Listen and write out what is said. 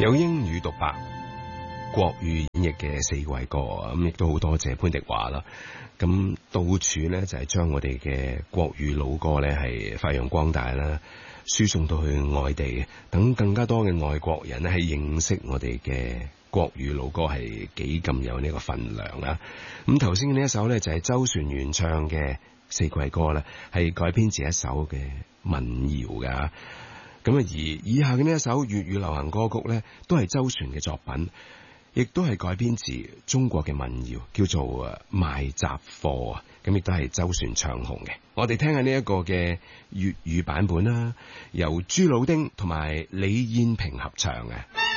有英語獨白、國語演繹嘅四季歌，咁亦都好多謝潘迪華啦。咁到處咧就係將我哋嘅國語老歌咧係發揚光大啦，輸送到去外地，等更加多嘅外國人咧係認識我哋嘅國語老歌係幾咁有呢個份量啦。咁頭先呢一首咧就係周璇原唱嘅四季歌啦，係改編自一首嘅民謠噶。咁啊，而以下嘅呢一首粵語流行歌曲咧，都係周璇嘅作品，亦都係改編自中國嘅民謠，叫做賣雜貨啊。咁亦都係周璇唱紅嘅。我哋聽下呢一個嘅粵語版本啦，由朱老丁同埋李燕萍合唱嘅。